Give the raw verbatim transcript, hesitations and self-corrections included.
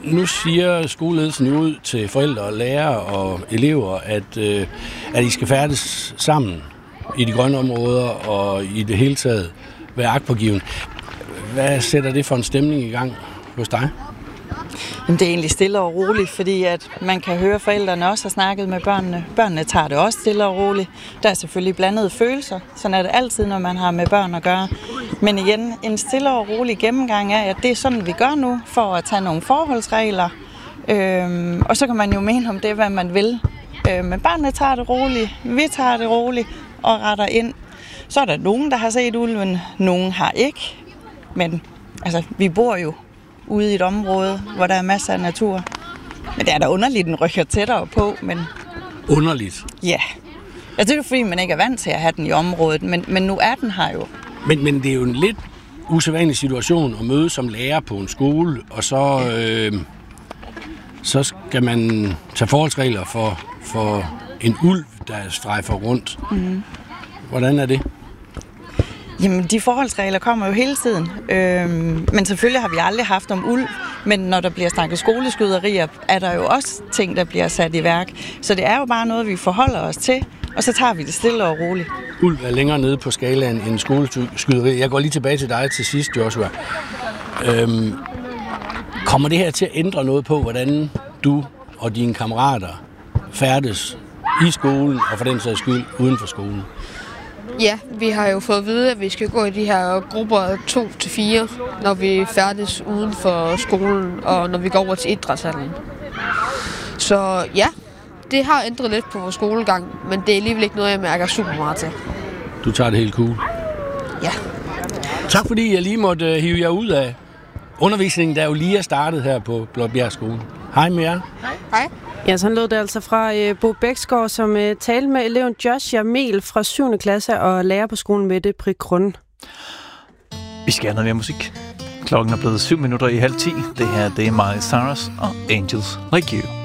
nu siger skoleledelsen jo ud til forældre og lærere og elever, at, øh, at I skal færdes sammen i de grønne områder og i det hele taget være agtpågiven. Hvad sætter det for en stemning i gang hos dig? Jamen, det er egentlig stille og roligt, fordi at man kan høre, at forældrene også har snakket med børnene. Børnene tager det også stille og roligt. Der er selvfølgelig blandede følelser. Sådan er det altid, når man har med børn at gøre. Men igen, en stille og rolig gennemgang af, at det er sådan, vi gør nu, for at tage nogle forholdsregler. Øhm, og så kan man jo mene om det, hvad man vil. Øhm, men børnene tager det roligt, vi tager det roligt og retter ind. Så er der nogen, der har set ulven, nogen har ikke. Men altså, vi bor jo ude i et område, hvor der er masser af natur. Men det er da underligt, den rykker tættere på, men... Underligt? Ja. Jeg synes, det er fordi, man ikke er vant til at have den i området, men, men nu er den her jo. Men, men det er jo en lidt usædvanlig situation at møde som lærer på en skole, og så, øh, så skal man tage forholdsregler for, for en ulv, der strejfer rundt. Mm. Hvordan er det? Jamen, de forholdsregler kommer jo hele tiden. Øhm, men selvfølgelig har vi aldrig haft om ulv. Men når der bliver snakket skoleskyderier, er der jo også ting, der bliver sat i værk. Så det er jo bare noget, vi forholder os til, og så tager vi det stille og roligt. Ulv er længere nede på skalaen end skoleskyderi. Jeg går lige tilbage til dig til sidst, Joshua. Øhm, kommer det her til at ændre noget på, hvordan du og dine kammerater færdes i skolen, og for den sags skyld uden for skolen? Ja, vi har jo fået at vide, at vi skal gå i de her grupper af to til fire, når vi færdes uden for skolen, og når vi går over til idrætshallen. Så ja, det har ændret lidt på vores skolegang, men det er alligevel ikke noget, jeg mærker super meget til. Du tager det helt cool? Ja. Tak fordi jeg lige måtte hive jer ud af undervisningen, der jo lige er startet her på Blåbjerg Skole. Hej med jer. Hej. Hej. Ja, sådan lød det altså fra øh, Bo Bæksgaard, som øh, talte med eleven Joshua Mel fra syvende klasse og lærer på skolen Mette Prik-Grund. Vi skal have noget mere musik. Klokken er blevet syv minutter i halv ti. Det her, det er Miley Cyrus og Angels Like You.